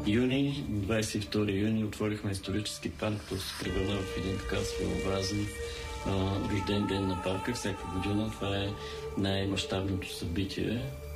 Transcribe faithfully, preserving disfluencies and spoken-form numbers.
юни, двадесет и втори юни, отворихме исторически парк, който се превърна в един така своеобразен а, рожден ден на парка всяка година. Това е най-мащабното събитие